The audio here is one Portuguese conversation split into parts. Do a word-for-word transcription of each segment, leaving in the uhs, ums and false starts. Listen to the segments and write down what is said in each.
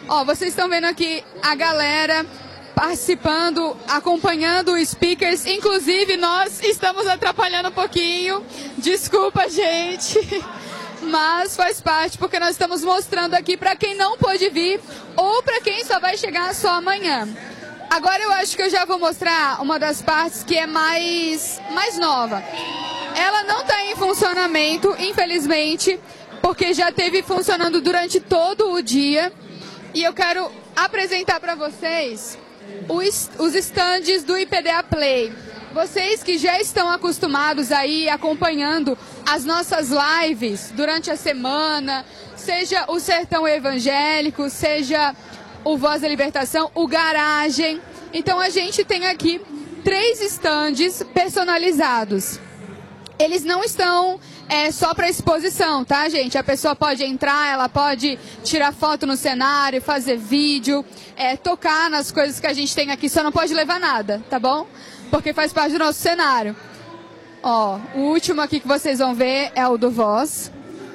Ó, vocês estão vendo aqui a galera participando, acompanhando os speakers. Inclusive, nós estamos atrapalhando um pouquinho. Desculpa, gente. Mas faz parte, porque nós estamos mostrando aqui para quem não pôde vir ou para quem só vai chegar só amanhã. Agora eu acho que eu já vou mostrar uma das partes que é mais, mais nova. Ela não está em funcionamento, infelizmente, porque já esteve funcionando durante todo o dia. E eu quero apresentar para vocês os, os estandes do I P D A Play. Vocês que já estão acostumados aí acompanhando as nossas lives durante a semana, seja o Sertão Evangélico, seja o Voz da Libertação, o Garagem. Então a gente tem aqui três estandes personalizados. Eles não estão é, só para exposição, tá, gente? A pessoa pode entrar, ela pode tirar foto no cenário, fazer vídeo, é, tocar nas coisas que a gente tem aqui, só não pode levar nada, tá bom? Porque faz parte do nosso cenário. Ó, o último aqui que vocês vão ver é o do Voz.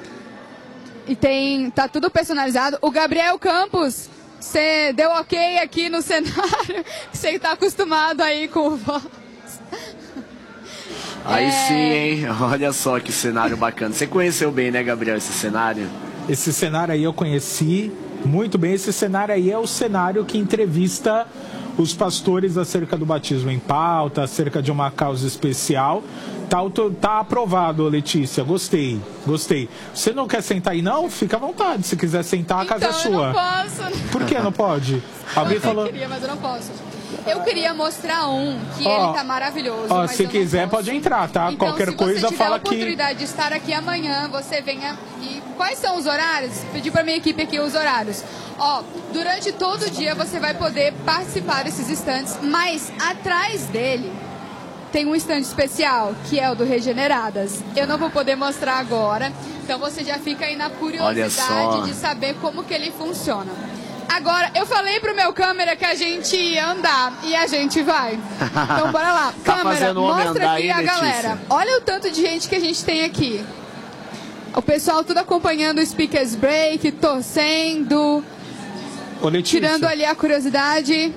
E tem, tá tudo personalizado. O Gabriel Campos, você deu ok aqui no cenário, você está acostumado aí com o Voz. Aí é... sim, hein? Olha só que cenário bacana. Você conheceu bem, né, Gabriel, esse cenário? Esse cenário aí eu conheci muito bem. Esse cenário aí é o cenário que entrevista os pastores acerca do batismo em pauta, acerca de uma causa especial. Tá, tá aprovado, Letícia. Gostei, gostei. Você não quer sentar aí, não? Fica à vontade. Se quiser sentar, a então, casa é sua. Eu não posso. Por que não pode? Alguém falou... Eu queria, mas eu não posso. Eu queria mostrar um, que ó, ele tá maravilhoso. Ó, mas se quiser, pode entrar, tá? Então, qualquer coisa, fala que... se você tiver a oportunidade de estar aqui amanhã, você venha. E quais são os horários? Pedi pra minha equipe aqui os horários. Ó, durante todo o dia você vai poder participar desses estandes, mas atrás dele tem um stand especial, que é o do Regeneradas. Eu não vou poder mostrar agora, então você já fica aí na curiosidade de saber como que ele funciona. Agora, eu falei pro meu câmera que a gente ia andar e a gente vai. Então, bora lá. Tá câmera, mostra aqui aí, a Letícia? galera. Olha o tanto de gente que a gente tem aqui. O pessoal tudo acompanhando o Speakers Break, torcendo, Ô, Letícia, tirando ali a curiosidade.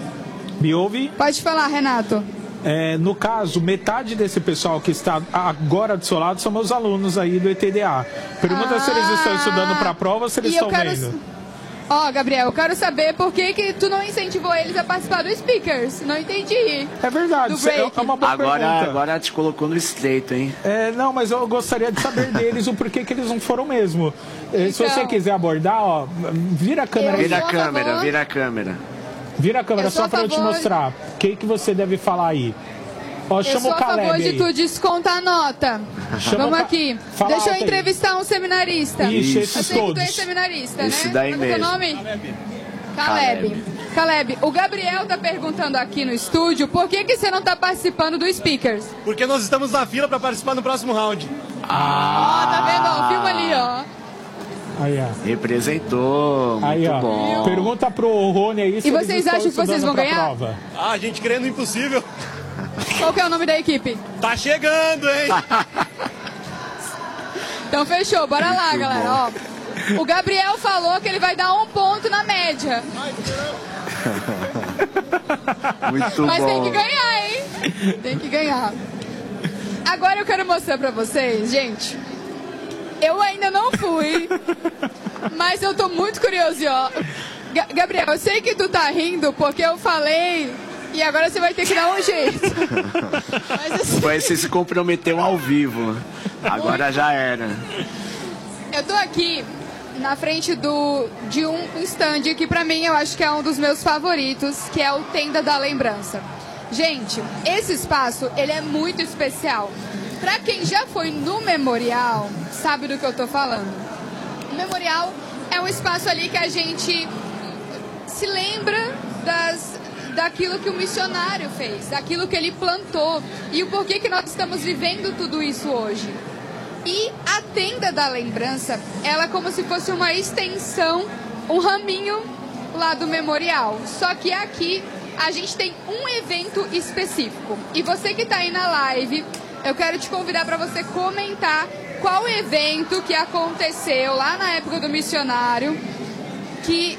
Me ouve? Pode falar, Renato. É, no caso, metade desse pessoal que está agora do seu lado são meus alunos aí do E T D A. Pergunta ah, se eles estão estudando para a prova ou se eles estão quero... vendo. Ó, oh, Gabriel, eu quero saber por que, que tu não incentivou eles a participar do Speakers. Não entendi. É verdade, é uma boa agora, pergunta. Agora te colocou no estreito, hein? É, não, mas eu gostaria de saber deles o porquê que eles não foram mesmo. Então, se você quiser abordar, ó, vira a câmera. Vira a câmera, vira a câmera. Vira a câmera só para eu te mostrar. O que, que você deve falar aí? Ó, chama o Caleb. Eu sou a favor de tu descontar a nota. Chama Vamos ca... aqui. Fala Deixa eu entrevistar aí. um seminarista. Isso, esses eu sei todos. que tu é seminarista, Esse né? daí Como é mesmo. o nome? Caleb. Caleb. Caleb, o Gabriel tá perguntando aqui no estúdio por que, que você não tá participando do Speakers. Porque nós estamos na fila para participar no próximo round. Ah, ah tá vendo? Ó, filma ali, ó. Aí, ó. Representou, muito aí, ó. bom. Pergunta pro Rony aí se E vocês acham que vocês vão ganhar? Prova. Ah, a gente querendo o impossível. Qual que é o nome da equipe? Tá chegando, hein? Então fechou, bora muito lá, galera. Ó, o Gabriel falou que ele vai dar um ponto na média. Muito Mas bom. tem que ganhar, hein? Tem que ganhar. Agora eu quero mostrar pra vocês, gente. Eu ainda não fui, mas eu tô muito curioso, ó. Ga- Gabriel, eu sei que tu tá rindo porque eu falei e agora você vai ter que dar um jeito. Mas assim... Foi, você se comprometeu ao vivo. Agora muito. Já era. Eu tô aqui na frente do, de um stand que pra mim eu acho que é um dos meus favoritos, que é o Tenda da Lembrança. Gente, esse espaço, ele é muito especial. Pra quem já foi no Memorial, sabe do que eu tô falando. O Memorial é um espaço ali que a gente se lembra das, daquilo que o missionário fez, daquilo que ele plantou e o porquê que nós estamos vivendo tudo isso hoje. E a Tenda da Lembrança, ela é como se fosse uma extensão, um raminho lá do Memorial. Só que aqui a gente tem um evento específico. E você que está aí na live, eu quero te convidar para você comentar qual evento que aconteceu lá na época do missionário, que